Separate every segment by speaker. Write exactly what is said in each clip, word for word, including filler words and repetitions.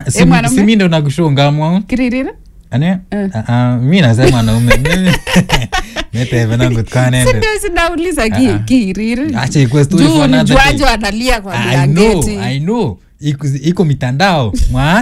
Speaker 1: Simi ndo nakushunga mwa.
Speaker 2: Kiririra?
Speaker 1: Ane? Ah, mimi nasema naume. Nete venangu tukanende.
Speaker 2: Sinde sinauliza ki kirira.
Speaker 1: Acha ikuwe story for another day.
Speaker 2: Juanjo analia kwa
Speaker 1: I know, I know. Iko iko mitandao. Mwa?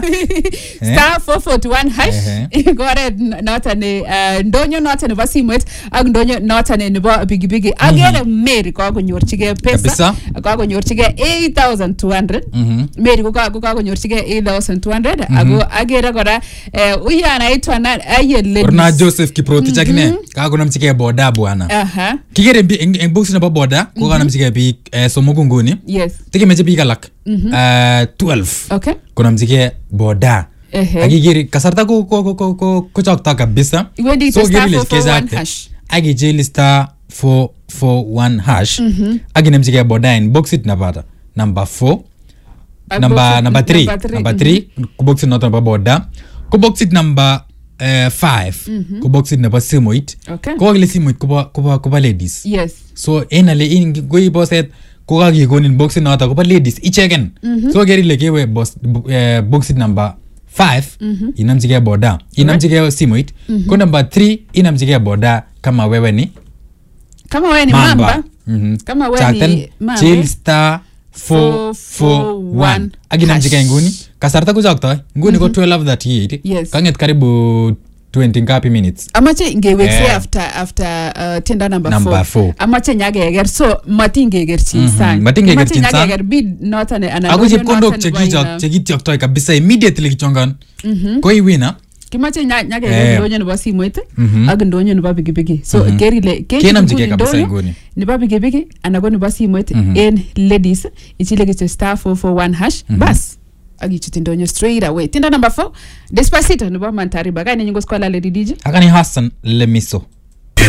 Speaker 2: Star four forty-one hash. Gore nota ni ndonyo nota ni basimwet ak ndonyo nota ni nebo bigibigi. Agere Mary kwa konyorchige pesa. Kwa konyorchige eight thousand two hundred. Mary kwa kwa konyorchige eight thousand two hundred. Ago agere gora uyu anaitwa na ayele.
Speaker 1: Orna Joseph Kiproti chakine. Kwa kunamchige boda bwana.
Speaker 2: Aha.
Speaker 1: Kigere en box na boda kwa kunamchige bi somogo nguni.
Speaker 2: Yes.
Speaker 1: Tiki meje bi galak. Uh, twelve.
Speaker 2: Okay.
Speaker 1: Kuna mzike boda. Uh-huh. Agigiri kasarta ko ko ko ko ko chakta kabisa.
Speaker 2: Wendi so star four four one hash.
Speaker 1: Agi jeli star four four one hash. Mm-hmm. Agi namzike boda in box it napata. Number four. Uh, number number three. Number three. Number three. Mm-hmm. Ku box it not number boda. Ku box it number uh, five. Mm-hmm. Ku box it number simoit. Okay. Ko agile simoit ko ko ko ladies.
Speaker 2: Yes.
Speaker 1: So enale in go iboset ko kagi gonin box na ata ko pa ladies icheken. Mm-hmm. So geri lekewe box uh, box number five. Mm-hmm. Inamjike boda inamjike right. Simoit. Mm-hmm. Ko number three inamjike boda kama wewe ni
Speaker 2: kama wewe ni mamba.
Speaker 1: Mm-hmm.
Speaker 2: Kama wewe ni
Speaker 1: mamba chill star four four one aginamjike nguni kasarta kujakta nguni. Mm-hmm. Ko twelve thirty-eight.
Speaker 2: Yes.
Speaker 1: Kanget karibu twenty ngapi minutes.
Speaker 2: Amache ngewekse yeah. after after uh, tender number,
Speaker 1: number four.
Speaker 2: four. Amache nyageger so matingeger chinsang.
Speaker 1: Matingeger chinsang.
Speaker 2: Nyageger bid not an an.
Speaker 1: Ako chepkondok chekijak chekityoktoy kabisa immediately kichongan. Mhm. Ko iwina.
Speaker 2: Kimache nyageger ndonyo nebo simoit ak ndonyo nebo bigibigi. So gerile
Speaker 1: kenamjike kabisa ngoni.
Speaker 2: Nebo bigibigi anago nebo simoit en ladies ichile kiche star four four one hash. Bas. Agichuti ndonyo straight away. Tinda number four. Despacito nebo Mantari Baga ni nyingo skola Lady D J.
Speaker 1: Akani Hassan Lemiso.